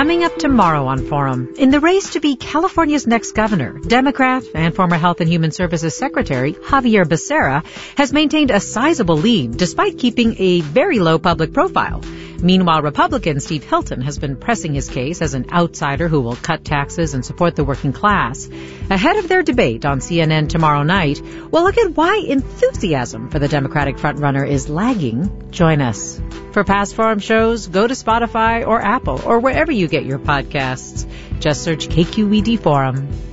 Coming up tomorrow on Forum, in the race to be California's next governor, Democrat and former Health and Human Services Secretary Xavier Becerra has maintained a sizable lead despite keeping a very low public profile. Meanwhile, Republican Steve Hilton has been pressing his case as an outsider who will cut taxes and support the working class. Ahead of their debate on CNN tomorrow night, we'll look at why enthusiasm for the Democratic frontrunner is lagging. Join us. For past Forum shows, go to Spotify or Apple or wherever you get your podcasts. Just search KQED Forum.